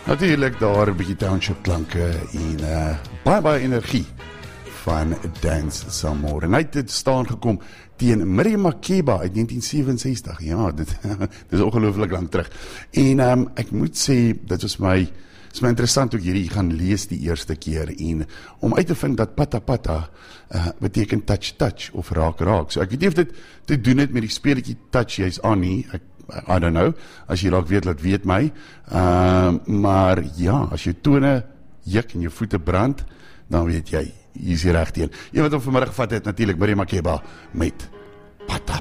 Natuurlijk daar 'n bietjie township klanke en baie energie van Dance Some More. En hy het dit staan gekom teen Miriam Makeba uit 1967. Ja, dit is ongelooflik lang terug. En ek moet sê, dit is my interessant ook hierdie gaan lees die eerste keer en om uit te vind dat pata pata beteken touch of raak. So ek weet nie of dit te doen het met die speletjie touch jy's aan nie. I don't know, as jy dalk weet, laat weet my. Maar ja, as jou tone juk en jou voete brand, dan weet jy, hier is die regteen. Een wat hom vanmiddag gevat het, natuurlik Miriam Makeba met Pata